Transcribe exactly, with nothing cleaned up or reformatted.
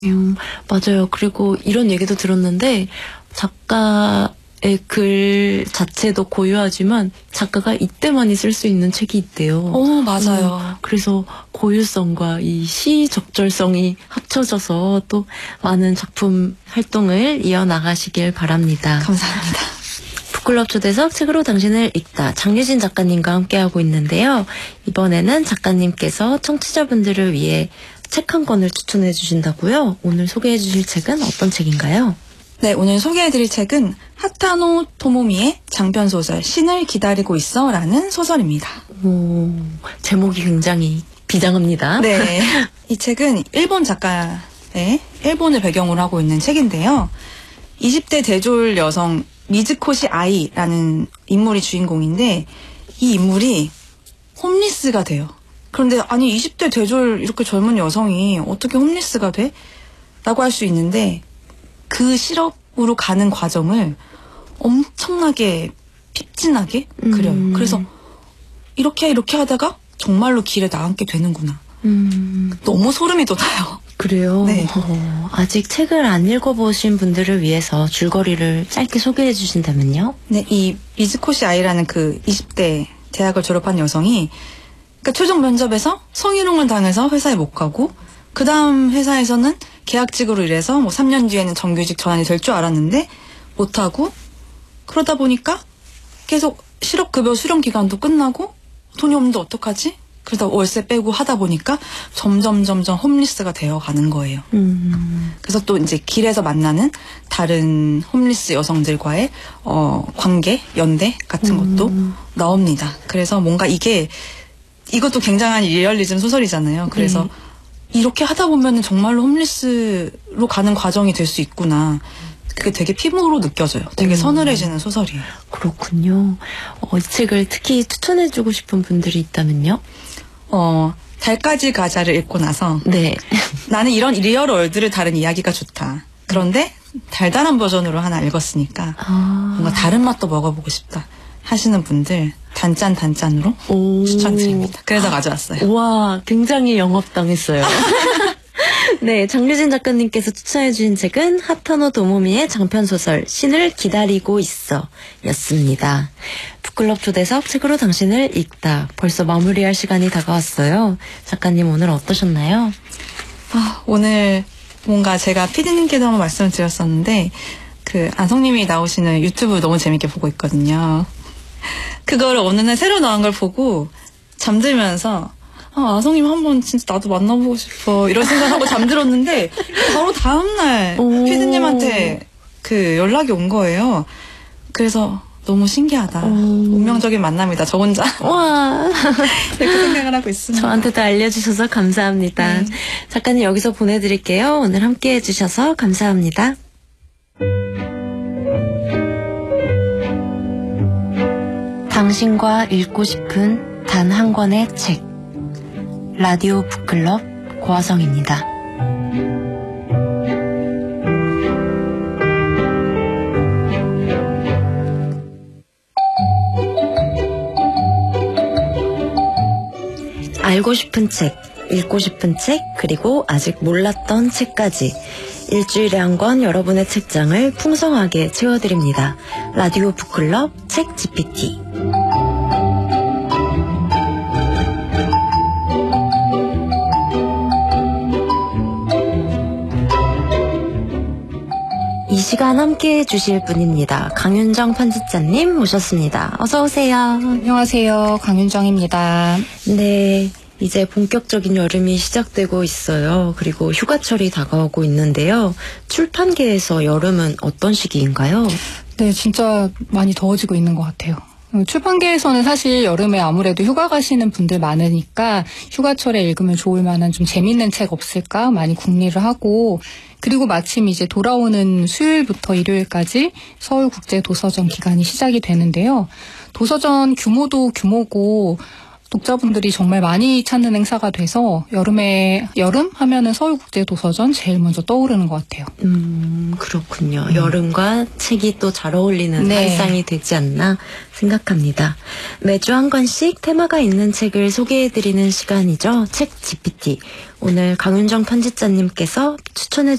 음, 맞아요. 그리고 이런 얘기도 들었는데 작가의 글 자체도 고유하지만 작가가 이때만이 쓸 수 있는 책이 있대요. 오, 맞아요. 음, 그래서 고유성과 이 시 적절성이 합쳐져서 또 많은 작품 활동을 이어나가시길 바랍니다. 감사합니다. 북클럽 초대석 책으로 당신을 읽다, 장유진 작가님과 함께하고 있는데요. 이번에는 작가님께서 청취자분들을 위해 책 한 권을 추천해 주신다고요? 오늘 소개해 주실 책은 어떤 책인가요? 네, 오늘 소개해드릴 책은 하타노 토모미의 장편소설 신을 기다리고 있어 라는 소설입니다. 오, 제목이 굉장히 비장합니다. 네, 이 책은 일본 작가의 일본을 배경으로 하고 있는 책인데요. 이십 대 대졸 여성 미즈코시 아이라는 인물이 주인공인데 이 인물이 홈리스가 돼요. 그런데 아니 이십 대 대졸 이렇게 젊은 여성이 어떻게 홈리스가 돼? 라고 할 수 있는데 그 실업으로 가는 과정을 엄청나게 핍진하게 그려요. 음. 그래서 이렇게 이렇게 하다가 정말로 길에 나앉게 되는구나. 음. 너무 소름이 돋아요. 그래요? 네. 어, 아직 책을 안 읽어보신 분들을 위해서 줄거리를 짧게 소개해 주신다면요? 네, 이 미즈코시 아이라는 그 이십 대 대학을 졸업한 여성이 그러니까 최종 면접에서 성희롱을 당해서 회사에 못 가고 그 다음 회사에서는 계약직으로 일해서 뭐 삼 년 뒤에는 정규직 전환이 될 줄 알았는데 못하고 그러다 보니까 계속 실업급여 수령 기간도 끝나고 돈이 없는데 어떡하지? 그러다 월세 빼고 하다 보니까 점점 점점 홈리스가 되어가는 거예요. 음. 그래서 또 이제 길에서 만나는 다른 홈리스 여성들과의 어, 관계, 연대 같은 것도 음. 나옵니다. 그래서 뭔가 이게 이것도 굉장한 리얼리즘 소설이잖아요. 그래서 네. 이렇게 하다 보면 정말로 홈리스로 가는 과정이 될 수 있구나. 그게 되게 피부로 느껴져요. 되게 음. 서늘해지는 소설이에요. 그렇군요. 어, 이 책을 특히 추천해주고 싶은 분들이 있다면요? 어, 달까지 가자를 읽고 나서 네. 나는 이런 리얼 월드를 다룬 이야기가 좋다. 그런데 달달한 버전으로 하나 읽었으니까 아. 뭔가 다른 맛도 먹어보고 싶다 하시는 분들 단짠 단짠으로 오. 추천드립니다. 그래서 가져왔어요. 와, 굉장히 영업당했어요. 네, 장유진 작가님께서 추천해주신 책은 하타노 도모미의 장편소설 신을 기다리고 있어 였습니다. 북클럽 초대석 책으로 당신을 읽다. 벌써 마무리할 시간이 다가왔어요. 작가님 오늘 어떠셨나요? 아, 오늘 뭔가 제가 피디님께도 한번 말씀을 드렸었는데 그 안성님이 나오시는 유튜브 너무 재밌게 보고 있거든요. 그거를 어느 날 새로 나온 걸 보고 잠들면서 아, 아성님 한번 진짜 나도 만나보고 싶어 이런 생각하고 잠들었는데 바로 다음날 피디님한테 그 연락이 온 거예요. 그래서 너무 신기하다. 오. 운명적인 만남이다. 저 혼자 와 이렇게 생각을 하고 있습니다. 저한테도 알려주셔서 감사합니다. 네. 작가님 여기서 보내드릴게요. 오늘 함께 해주셔서 감사합니다. 당신과 읽고 싶은 단 한 권의 책 라디오 북클럽 고화성입니다. 알고 싶은 책, 읽고 싶은 책, 그리고 아직 몰랐던 책까지 일주일에 한 권 여러분의 책장을 풍성하게 채워드립니다. 라디오 북클럽 책 지피티. 이 시간 함께해 주실 분입니다. 강윤정 편집자님 모셨습니다. 어서 오세요. 안녕하세요. 강윤정입니다. 네, 이제 본격적인 여름이 시작되고 있어요. 그리고 휴가철이 다가오고 있는데요. 출판계에서 여름은 어떤 시기인가요? 네, 진짜 많이 더워지고 있는 것 같아요. 출판계에서는 사실 여름에 아무래도 휴가 가시는 분들 많으니까 휴가철에 읽으면 좋을 만한 좀 재밌는 책 없을까 많이 궁리를 하고, 그리고 마침 이제 돌아오는 수요일부터 일요일까지 서울국제도서전 기간이 시작이 되는데요. 도서전 규모도 규모고 독자분들이 정말 많이 찾는 행사가 돼서 여름에 여름 하면은 서울국제도서전 제일 먼저 떠오르는 것 같아요. 음, 그렇군요. 여름과 책이 또 잘 어울리는 네. 발상이 되지 않나 생각합니다. 매주 한 권씩 테마가 있는 책을 소개해드리는 시간이죠. 책 지피티. 오늘 강윤정 편집자님께서 추천해